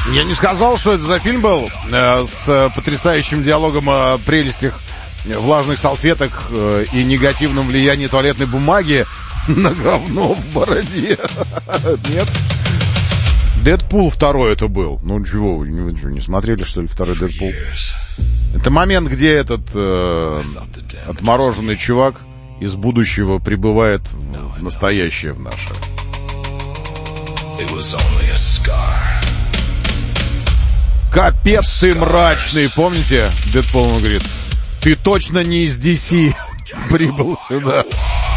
Я не сказал, что это за фильм был с потрясающим диалогом о прелестях влажных салфеток и негативном влиянии туалетной бумаги на говно в бороде. Нет? Дэдпул 2 это был. Ну чего, вы не смотрели, что ли, второй Дэдпул? Это момент, где этот отмороженный чувак из будущего прибывает в настоящее, в наше. Капец ты мрачный, помните? Дэдпул ему говорит: ты точно не из DC прибыл сюда.